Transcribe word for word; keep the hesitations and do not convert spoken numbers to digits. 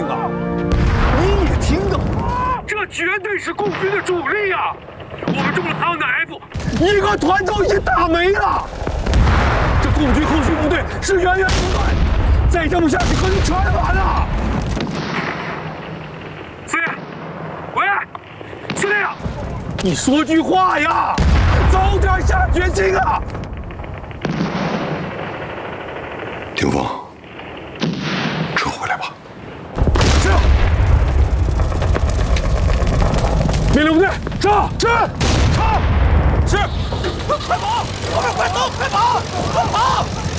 命啊！你也听得懂？ 这绝对是共军的主力啊！我们中了他们的 F， 一个团都已经打没了。这共军后续部队是源源不断，再这么下去可就全完了。 司令，喂，司令， 你说句话呀！早点下决心啊！ 霆锋，撤回来吧。 是。命令部队上！是。上！是。快跑！后面快走！快跑！快跑！